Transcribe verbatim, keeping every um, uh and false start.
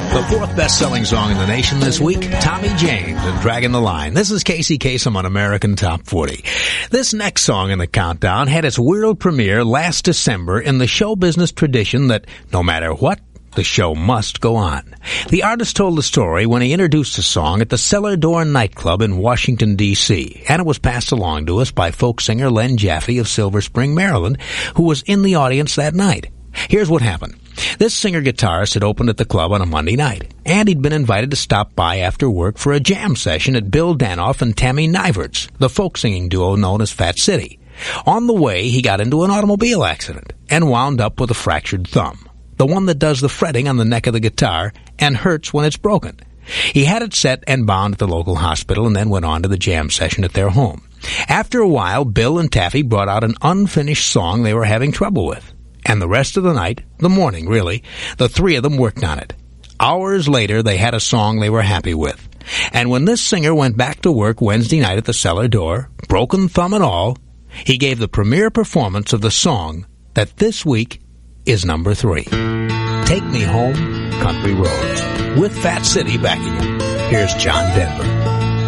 The fourth best-selling song in the nation this week, Tommy James and Dragging the Line. This is Casey Kasem on American Top forty. This next song in the countdown had its world premiere last December in the show business tradition that no matter what, the show must go on. The artist told the story when he introduced the song at the Cellar Door nightclub in Washington, D C, and it was passed along to us by folk singer Len Jaffe of Silver Spring, Maryland, who was in the audience that night. Here's what happened. This singer-guitarist had opened at the club on a Monday night, and he'd been invited to stop by after work for a jam session at Bill Danoff and Tammy Nivert's, the folk-singing duo known as Fat City. On the way, he got into an automobile accident and wound up with a fractured thumb, the one that does the fretting on the neck of the guitar and hurts when it's broken. He had it set and bound at the local hospital and then went on to the jam session at their home. After a while, Bill and Taffy brought out an unfinished song they were having trouble with. And the rest of the night, the morning really, the three of them worked on it. Hours later, they had a song they were happy with. And when this singer went back to work Wednesday night at the Cellar Door, broken thumb and all, he gave the premiere performance of the song that this week is number three. Take Me Home, Country Roads, with Fat City backing him. Here's John Denver.